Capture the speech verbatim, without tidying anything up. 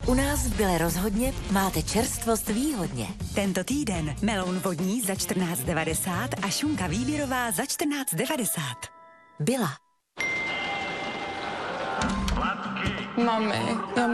U nás v Bile rozhodně máte čerstvost výhodně. Tento týden meloun vodní za čtrnáct devadesát a šunka výběrová za čtrnáct devadesát. Bila. Mami, já